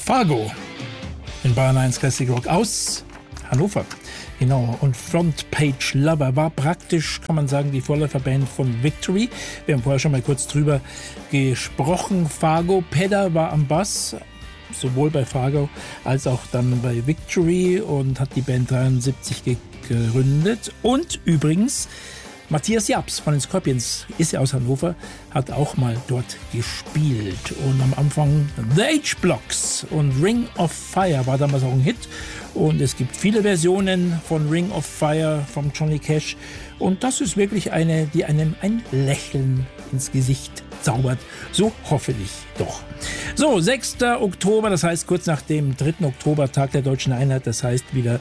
Fargo in Bayern 1 Classic Rock aus Hannover. Genau, und Frontpage Lover war praktisch, kann man sagen, die Vorläuferband von Victory. Wir haben vorher schon mal kurz drüber gesprochen. Fargo, Pedder war am Bass, sowohl bei Fargo als auch dann bei Victory, und hat die Band 73 gegründet. Und übrigens, Matthias Japs von den Scorpions ist ja aus Hannover, hat auch mal dort gespielt. Und am Anfang The H-Blocks und Ring of Fire war damals auch ein Hit. Und es gibt viele Versionen von Ring of Fire von Johnny Cash. Und das ist wirklich eine, die einem ein Lächeln ins Gesicht zaubert. So hoffe ich doch. So, 6. Oktober, das heißt kurz nach dem 3. Oktober, Tag der Deutschen Einheit, das heißt wieder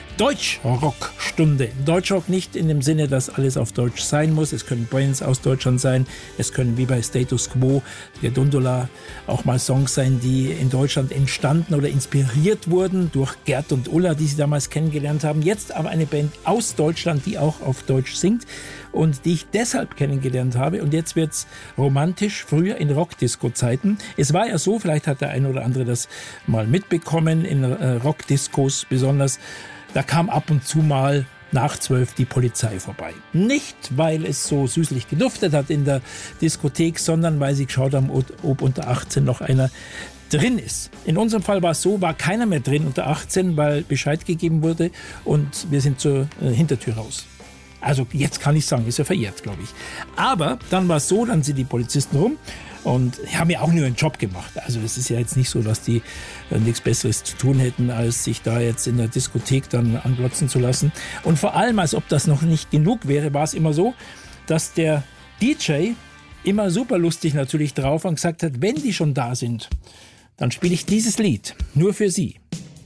Deutschrock-Stunde. Deutschrock nicht in dem Sinne, dass alles auf Deutsch sein muss. Es können Bands aus Deutschland sein. Es können wie bei Status Quo, der Dondola, auch mal Songs sein, die in Deutschland entstanden oder inspiriert wurden durch Gerd und Ulla, die sie damals kennengelernt haben. Jetzt aber eine Band aus Deutschland, die auch auf Deutsch singt und die ich deshalb kennengelernt habe. Und jetzt wird's romantisch, früher in Rockdisco-Zeiten. Es war ja so, vielleicht hat der eine oder andere das mal mitbekommen, in Rockdiscos besonders. Da kam ab und zu mal nach 12 die Polizei vorbei. Nicht, weil es so süßlich geduftet hat in der Diskothek, sondern weil sie geschaut haben, ob unter 18 noch einer drin ist. In unserem Fall war es so, war keiner mehr drin unter 18, weil Bescheid gegeben wurde und wir sind zur Hintertür raus. Also jetzt kann ich sagen, ist ja verjährt, glaube ich. Aber dann war es so, dann sind die Polizisten rum und haben ja auch nur einen Job gemacht. Also es ist ja jetzt nicht so, dass die nichts Besseres zu tun hätten, als sich da jetzt in der Diskothek dann anglotzen zu lassen. Und vor allem, als ob das noch nicht genug wäre, war es immer so, dass der DJ immer super lustig natürlich drauf und gesagt hat, wenn die schon da sind, dann spiele ich dieses Lied nur für sie.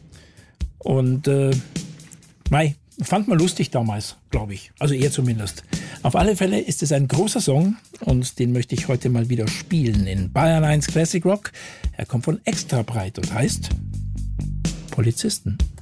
Und fand man lustig damals, glaube ich. Also er zumindest. Auf alle Fälle ist es ein großer Song und den möchte ich heute mal wieder spielen in Bayern 1 Classic Rock. Er kommt von Extra Breit und heißt Polizisten.